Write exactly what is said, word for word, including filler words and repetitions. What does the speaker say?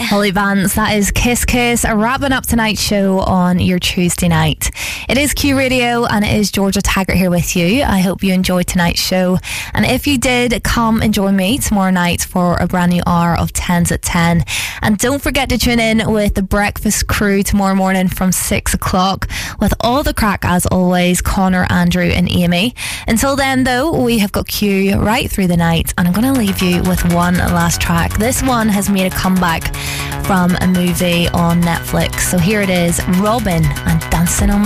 Holly Vance, that is Kiss Kiss, wrapping up tonight's show on your Tuesday night. It is Q Radio and it is Georgia Taggart here with you. I hope you enjoyed tonight's show. And if you did, come and join me tomorrow night for a brand new hour of tens at ten. And don't forget to tune in with the Breakfast Crew tomorrow morning from six o'clock with all the crack as always, Connor, Andrew and Amy. Until then though, we have got Q right through the night and I'm going to leave you with one last track. This one has made a comeback from a movie on Netflix. So here it is, Robin and Dancing on My